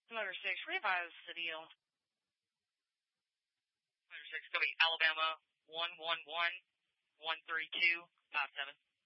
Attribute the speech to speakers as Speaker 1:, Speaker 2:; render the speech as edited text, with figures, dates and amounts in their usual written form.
Speaker 1: Letter 6, revise the deal.
Speaker 2: Letter 6, going to be Alabama 111-132-57.